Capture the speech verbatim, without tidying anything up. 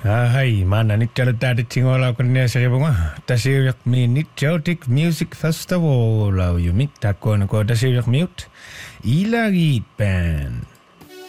Ah, hai, mana ni kalau tak ada cingol aku ni saya bunga. Tasiryak mi ni Celtic Music Festival lau yumik takon ko tasiryak mute. Ilagit band.